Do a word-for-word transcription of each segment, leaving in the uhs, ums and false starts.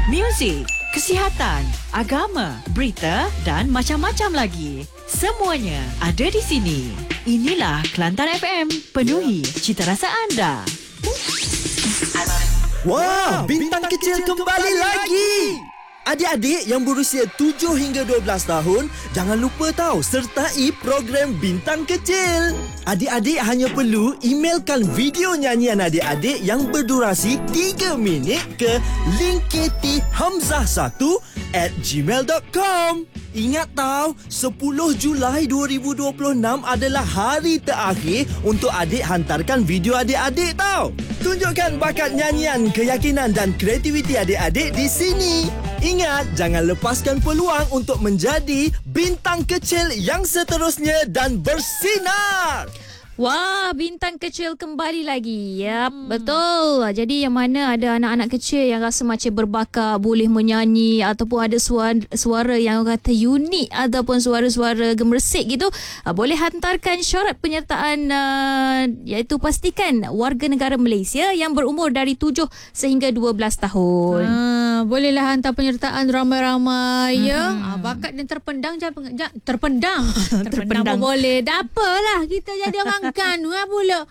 muzik, kesihatan, agama, berita dan macam-macam lagi. Semuanya ada di sini. Inilah Kelantan F M. Penuhi cita rasa anda. Wah, bintang kecil kembali lagi. Adik-adik yang berusia tujuh hingga dua belas tahun, jangan lupa tahu sertai program Bintang Kecil. Adik-adik hanya perlu emailkan video nyanyian adik-adik yang berdurasi tiga minit ke linketihamzah satu at gmail dot com. Ingat tahu, sepuluh Julai dua ribu dua puluh enam adalah hari terakhir untuk adik hantarkan video adik-adik tahu. Tunjukkan bakat nyanyian, keyakinan dan kreativiti adik-adik di sini. Ingat, jangan lepaskan peluang untuk menjadi bintang kecil yang seterusnya dan bersinar. Wah, bintang kecil kembali lagi. Ya, hmm. betul. Jadi yang mana ada anak-anak kecil yang rasa macam berbakat, boleh menyanyi ataupun ada suara, suara yang kata unik ataupun suara-suara gemersik gitu, boleh hantarkan syarat penyertaan, uh, iaitu pastikan warga negara Malaysia yang berumur dari tujuh sehingga dua belas tahun. Ha, bolehlah hantar penyertaan ramai-ramai. Hmm. Ya. Ha, bakat yang terpendang jangan terpendang. terpendang pun boleh. Dah apalah, kita jadi orang kan ha pula.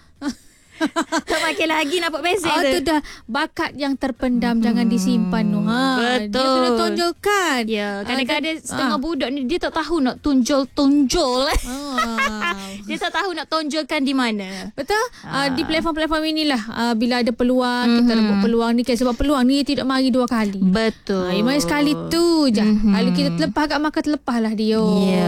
Tak pakai lagi nampak basic oh, tu. dah bakat yang terpendam, hmm. jangan disimpan tu. Ha, betul. Dia kena tunjukkan. Ya, kadang-kadang uh, setengah uh. budak ni dia tak tahu nak tunjul-tunjul. Oh. Dia tak tahu nak tunjulkan di mana. Betul? Uh. Uh, di platform-platform inilah uh, bila ada peluang, mm-hmm. kita rebut peluang ni, sebab peluang ni tidak mari dua kali. Betul. Uh, mari sekali tu je. Mm-hmm. Kalau kita terlepas agak maka terlepas lah dia.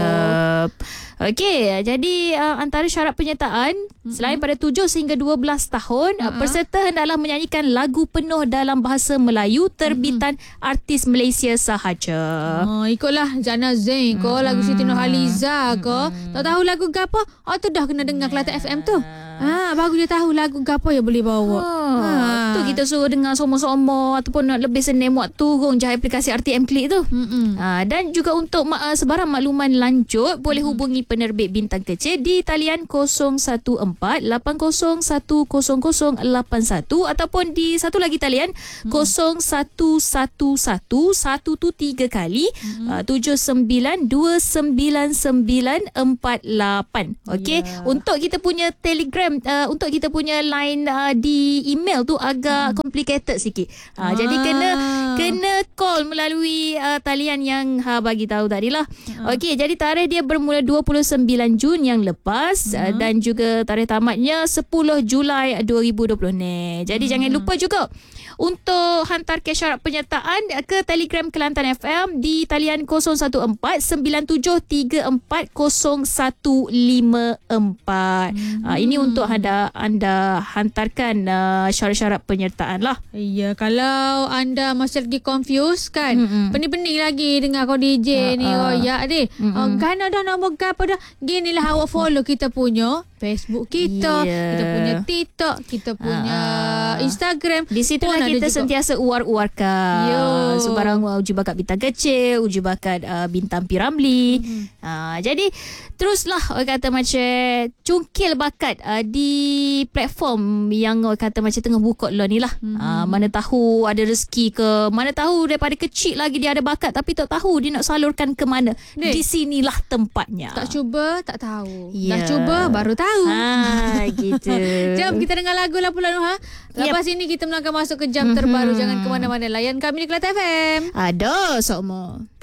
Yep. Okey, jadi uh, antara syarat penyertaan, mm-hmm. selain pada tujuh sehingga dua belas tahun, uh-huh. peserta hendaklah menyanyikan lagu penuh dalam bahasa Melayu terbitan mm-hmm. artis Malaysia sahaja. Oh, ikutlah Jana Zain ko, mm-hmm. lagu Siti Nurhaliza ko. Mm-hmm. Tak tahu lagu gapo? Oh, tu dah kena dengar Kelantan F M tu. Ha, baru dia tahu lagu gapo yang boleh bawa. Oh, ha. Tu kita suruh dengar somo-somo ataupun nak lebih senang buat turun je aplikasi R T M Klik tu. Ha, dan juga untuk uh, sebarang makluman lanjut, boleh Mm-mm. hubungi penerbit Bintang Kecil di talian kosong satu empat lapan kosong satu kosong kosong lapan satu ataupun di satu lagi talian Mm-mm. kosong satu satu satu satu tu tiga kali uh, tujuh sembilan dua sembilan sembilan empat lapan. Okey, yeah. Untuk kita punya Telegram, Uh, untuk kita punya line uh, di email tu agak hmm. complicated sikit. Uh, ah. Jadi kena kena call melalui uh, talian yang ha bagi tahu tadi lah. Hmm. Okey, jadi tarikh dia bermula dua puluh sembilan Jun yang lepas hmm. uh, dan juga tarikh tamatnya sepuluh Julai dua ribu dua puluh ni. Jadi hmm. jangan lupa juga untuk hantar ke syarat penyertaan ke Telegram Kelantan F M di talian kosong satu empat sembilan tujuh tiga empat kosong satu lima empat. Hmm. Uh, ini untuk anda anda hantarkan uh, syarat-syarat penyertaan lah. Ya, kalau anda masih lagi confused kan, mm-hmm. pening-pening lagi dengar kau D J uh, ni uh, royak ni. Mm-hmm. Oh, kan ada nombor apa dah. Ginilah awak follow kita punya Facebook kita, yeah. kita punya TikTok, kita punya uh, Instagram. Di situ lah kita sentiasa uar-uarkan. Yo. Sebarang uh, uji bakat bintang kecil, uji bakat uh, bintang Piramli. Mm-hmm. Uh, jadi teruslah orang kata macam cungkil bakat uh, di platform yang orang kata macam tengah buka lah ni lah. Mm-hmm. Uh, mana tahu ada rezeki ke, mana tahu daripada kecil lagi dia ada bakat tapi tak tahu dia nak salurkan ke mana. Dek, di sinilah tempatnya. Tak cuba tak tahu. Yeah. Dah cuba baru tahu. Ha, gitu. Jom kita dengar lagu lah pula Nuha. Lepas yep. ini kita melangkah masuk ke jam mm-hmm. terbaru. Jangan ke mana-mana. Layan kami di Kelantan F M. Ada semua.